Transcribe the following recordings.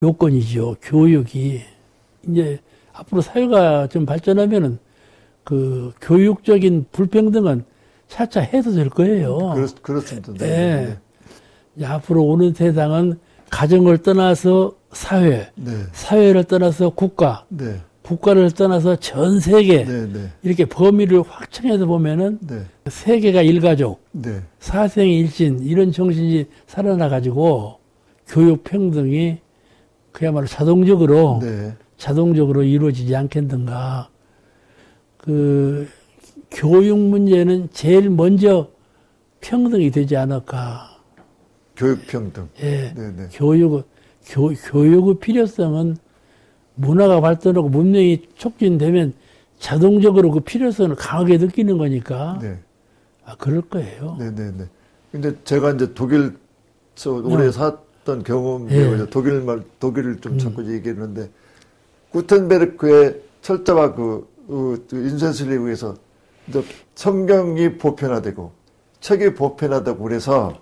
요건이죠. 교육이. 이제 앞으로 사회가 좀 발전하면은 그 교육적인 불평등은 차차 해도 될 거예요. 그렇습니다. 네. 네. 이제 앞으로 오는 세상은 가정을 떠나서 사회, 네. 사회를 떠나서 국가, 네. 국가를 떠나서 전 세계, 네. 네. 이렇게 범위를 확장해서 보면은 네. 세계가 일가족, 네. 사생일신 이런 정신이 살아나가지고 교육 평등이 그야말로 자동적으로 네. 이루어지지 않겠는가. 그 교육 문제는 제일 먼저 평등이 되지 않을까. 교육 평등. 예. 네네. 교육의 필요성은 문화가 발전하고 문명이 촉진되면 자동적으로 그 필요성을 강하게 느끼는 거니까. 네. 아, 그럴 거예요. 네네네. 근데 제가 이제 독일서 오래 살았던 경험이 예. 독일을 좀 자꾸 얘기했는데, 구텐베르크의 철자와 인쇄술에 의해서 이제 성경이 보편화되고 책이 보편화되고 그래서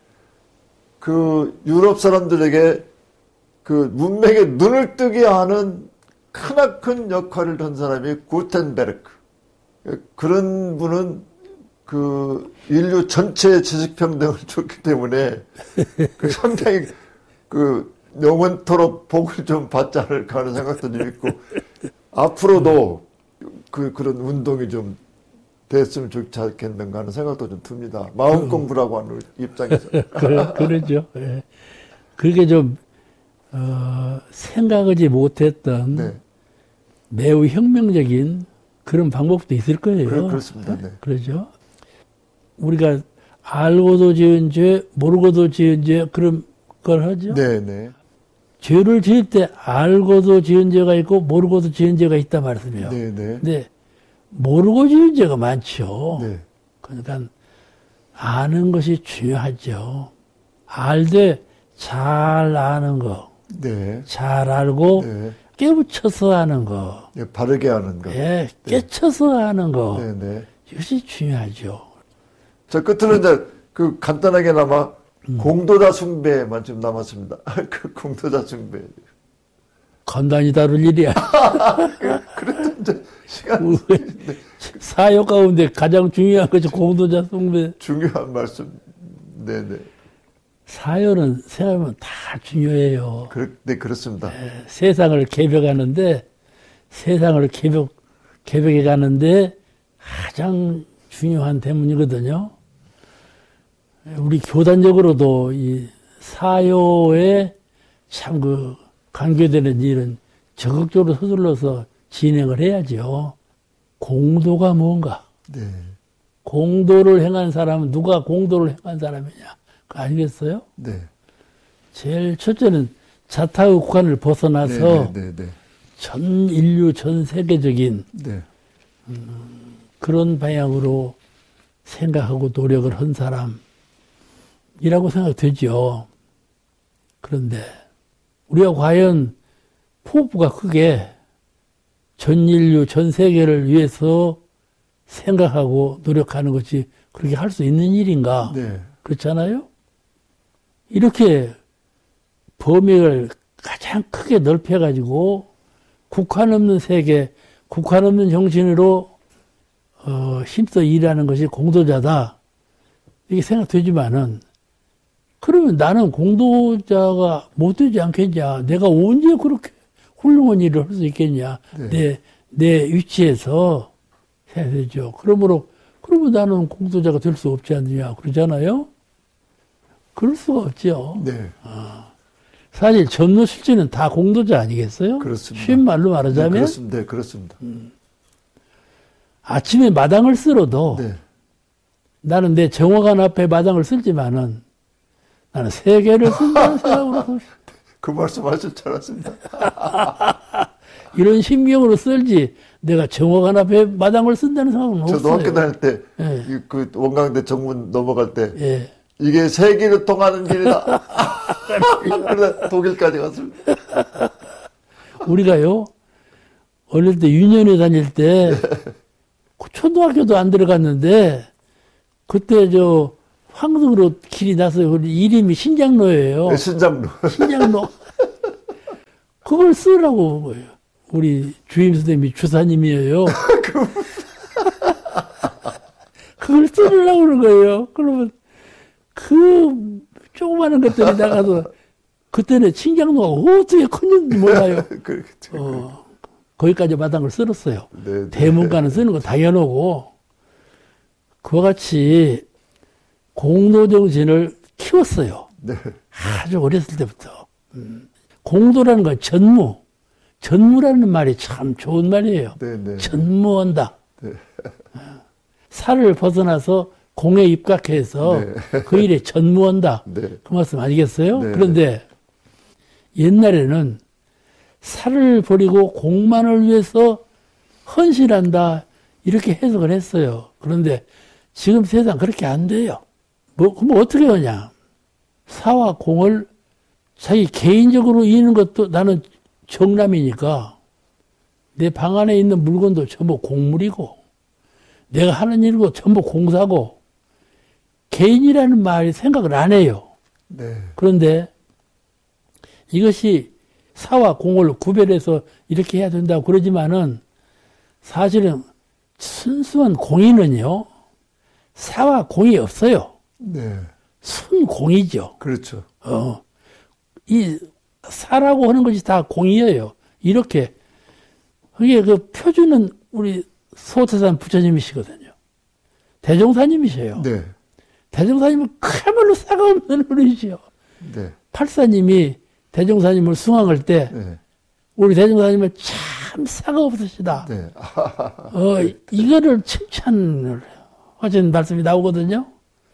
그 유럽 사람들에게 그 문명의 눈을 뜨게 하는 크나큰 역할을 한 사람이 구텐베르크. 그런 분은 그 인류 전체의 지식평등을 줬기 때문에 그 상당히 그 영원토록 복을 좀 받지 않을까 하는 생각도 좀 있고, 앞으로도 그런 운동이 좀 됐으면 좋지 않겠는가 하는 생각도 좀 듭니다. 마음 공부라고 하는 입장에서. 그러죠. 예. 그게 좀, 생각하지 못했던 네. 매우 혁명적인 그런 방법도 있을 거예요. 그렇습니다. 네. 그러죠. 우리가 알고도 지은 죄, 모르고도 지은 죄, 그런 걸 하죠. 네네. 죄를 지을 때 알고도 지은 죄가 있고 모르고도 지은 죄가 있단 말씀이에요. 네네. 근데 모르고 지은 죄가 많죠. 네. 그러니까 아는 것이 중요하죠. 알되 잘 아는 거, 네. 잘 알고 네. 깨우쳐서 하는 거, 네. 바르게 하는 거. 예, 깨쳐서 하는 거, 네네. 이것이 중요하죠. 자, 끝으로 이제 그 간단하게나마 공도자 숭배만 좀 남았습니다. 그 공도자 숭배. 간단히 다룰 일이야. 그래도 이제 시간. 네. 사역 가운데 가장 중요한 것이 공도자 숭배. 중요한 말씀. 네네. 사역은 생각하면 다 중요해요. 네, 그렇습니다. 세상을 개벽하는데, 세상을 개벽해 가는데 가장 중요한 대문이거든요. 우리 교단적으로도 이 사요에 참 관계되는 일은 적극적으로 서둘러서 진행을 해야죠. 공도가 뭔가? 네. 공도를 행한 사람은 누가 공도를 행한 사람이냐? 그거 아니겠어요? 네. 제일 첫째는 자타의관을 벗어나서 네. 전 인류, 전 세계적인 네. 그런 방향으로 생각하고 노력을 한 사람이라고 생각되죠. 그런데 우리가 과연 포부가 크게 전 인류, 전 세계를 위해서 생각하고 노력하는 것이 그렇게 할 수 있는 일인가? 네. 그렇잖아요? 이렇게 범위를 가장 크게 넓혀가지고 국한 없는 세계, 국한 없는 정신으로 힘써 일하는 것이 공도자다. 이게 생각되지만은, 그러면 나는 공도자가 못 되지 않겠냐? 내가 언제 그렇게 훌륭한 일을 할 수 있겠냐? 네. 내 위치에서 해야 되죠. 그러면 나는 공도자가 될 수 없지 않느냐? 그러잖아요? 그럴 수가 없죠. 네. 사실 전노실지는 다 공도자 아니겠어요? 그렇습니다. 쉬운 말로 말하자면. 네, 그렇습니다. 네, 그렇습니다. 아침에 마당을 쓸어도 네. 나는 내 정화관 앞에 마당을 쓸지만은 나는 세계를 쓴다는 생각으로 그 말씀 하실 줄 알았습니다. 이런 심경으로 쓸지 내가 정화관 앞에 마당을 쓴다는 생각은 없어요. 저도 학교 다닐 때 예. 그 원광대 정문 넘어갈 때 예. 이게 세계를 통하는 길이다. 그러다 독일까지 갔습니다. 우리가요 어릴 때 유년회 다닐 때 초등학교도 안 들어갔는데 그때 황성으로 길이 나서 이름이 신장로예요. 네, 신장로. 신장로. 그걸 쓰라고 거예요. 우리 주임 선생님이 주사님이에요. 그걸 쓰려고 그러는 거예요. 그러면 그 조그마한 것들이 나가서 그때는 친경로가 어떻게 컸는지 몰라요. 거기까지 마땅한 걸 쓸었어요. 네, 대문과는 쓰는 거 당연하고 그와 같이 공도정신을 키웠어요. 네. 아주 어렸을 때부터. 공도라는 건 전무. 전무라는 말이 참 좋은 말이에요. 네, 네. 전무한다. 네. 살을 벗어나서 공에 입각해서 네. 그 일에 전무한다. 네. 그 말씀 아니겠어요? 네. 그런데 옛날에는 살을 버리고 공만을 위해서 헌신한다. 이렇게 해석을 했어요. 그런데 지금 세상 그렇게 안 돼요. 그럼 어떻게 하냐. 사와 공을 자기 개인적으로 이는 것도 나는 정남이니까 내 방 안에 있는 물건도 전부 공물이고 내가 하는 일도 전부 공사고 개인이라는 말이 생각을 안 해요. 네. 그런데 이것이 사와 공을 구별해서 이렇게 해야 된다고 그러지만은 사실은 순수한 공인은요. 사와 공이 없어요. 네. 순공이죠. 그렇죠. 이 사라고 하는 것이 다 공이에요. 이렇게 그게 그 표준은 우리 소태산 부처님이시거든요. 대종사님이세요. 네. 대종사님은 그야말로 사가 없는 분이시요. 네. 팔사님이 대종사님을 숭앙할 때 네. 우리 대종사님은 참 사가 없으시다. 네. 이거를 칭찬을 하신 말씀이 나오거든요.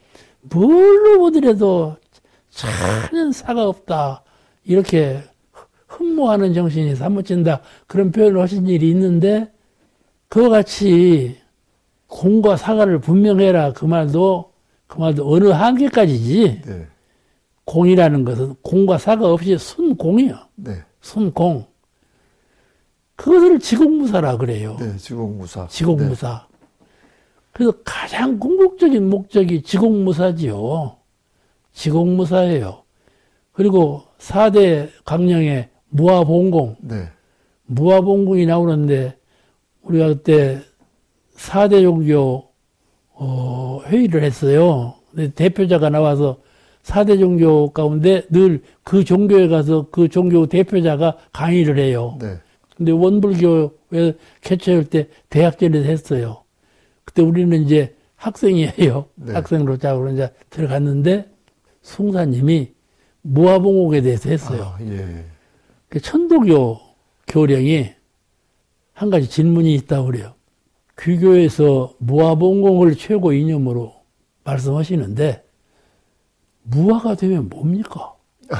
뭘로 보더라도 전혀 사가 없다. 이렇게 흠모하는 정신이 사무친다. 그런 표현을 하신 일이 있는데 그와 같이 공과 사가를 분명해라. 그 말도 어느 한계까지지. 네. 공이라는 것은 공과 사가 없이 순공이요. 네. 순공. 그것을 지공무사라 그래요. 네. 지공무사. 지공무사. 그래서 가장 궁극적인 목적이 지공무사지요. 지공무사예요. 그리고 4대 강령의 무아봉공. 네. 무아봉공이 나오는데 우리가 그때 4대 종교 회의를 했어요. 근데 대표자가 나와서 4대 종교 가운데 늘 그 종교에 가서 그 종교 대표자가 강의를 해요. 네. 근데 원불교에 개최할 때 대학전에서 했어요. 그때 우리는 이제 학생이에요. 네. 학생으로 자고 이제 들어갔는데 숭사님이 무아봉옥에 대해서 했어요. 예. 그 천도교 교령이 한 가지 질문이 있다고 그래요. 귀교에서 무아봉공을 최고 이념으로 말씀하시는데 무아가 되면 뭡니까?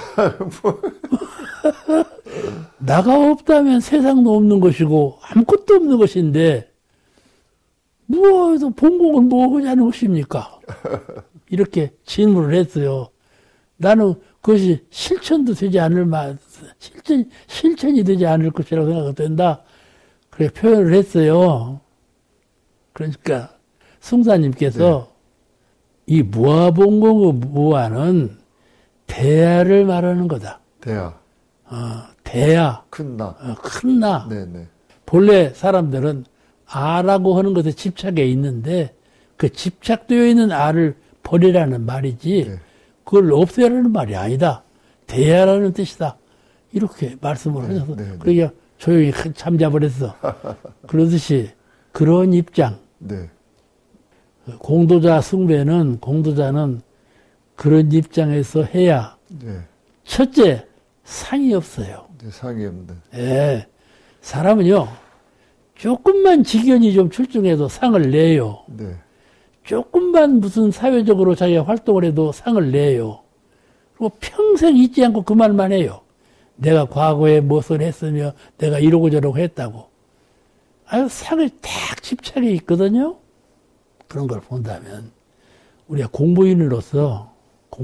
나가 없다면 세상도 없는 것이고 아무것도 없는 것인데 무아에서 봉공은 뭐가 하는 것입니까? 이렇게 질문을 했어요. 나는 그것이 실천도 되지 않을 실천이 되지 않을 것이라고 생각된다. 그래 표현을 했어요. 그러니까 숭사님께서 네. 이 무아봉공의 무아는 대야를 말하는 거다. 대야. 대야. 큰 나. 큰 나. 네네. 본래 사람들은 아라고 하는 것에 집착해 있는데 그 집착되어 있는 아를 버리라는 말이지 네. 그걸 없애라는 말이 아니다. 대야라는 뜻이다. 이렇게 말씀을 하셔서 그러니까 조용히 잠자버렸어. 그러듯이 그런 입장. 네. 공도자 숭배는 공도자는 그런 입장에서 해야 네. 첫째 상이 없어요. 네, 상이 없는. 예. 사람은요. 조금만 직연이 좀 출중해도 상을 내요. 네. 조금만 무슨 사회적으로 자기가 활동을 해도 상을 내요. 그리고 평생 잊지 않고 그 말만 해요. 내가 과거에 무엇을 했으며 내가 이러고 저러고 했다고. 아유, 상을 딱 집착해 있거든요. 그런 걸 본다면 우리가 공부인으로서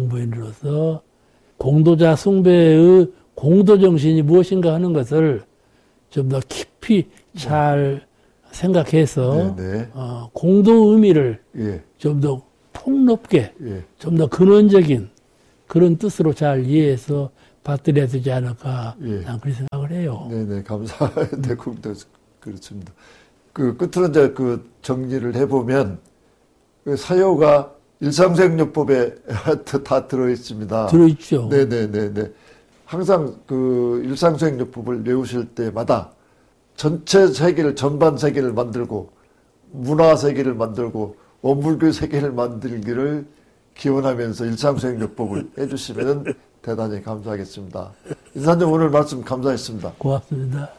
공도자 숭배의 공도정신이 무엇인가 하는 것을 좀 더 깊이 잘 생각해서 공도 의미를 좀 더 폭넓게 좀 더 근원적인 그런 뜻으로 잘 이해해서 받들어야 되지 않을까. 예. 난 그렇게 생각을 해요. 네네, 대국도 그렇습니다. 그 끝으로 이제 그 정리를 해보면 그 사유가 일상생활요법에 다 들어있습니다. 들어있죠. 네네네네. 항상 그 일상생활요법을 외우실 때마다 전체 세계를, 전반 세계를 만들고 문화 세계를 만들고 원불교 세계를 만들기를 기원하면서 일상생활요법을 해주시면 대단히 감사하겠습니다. 인사님 오늘 말씀 감사했습니다. 고맙습니다.